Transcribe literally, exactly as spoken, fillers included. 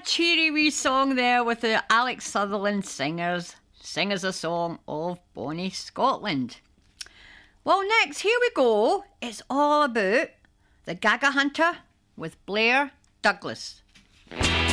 cheery wee song there with the Alex Sutherland singers. Sing us a song of Bonnie Scotland. Well, next, here we go. It's all about the Gaga Hunter with Blair Douglas.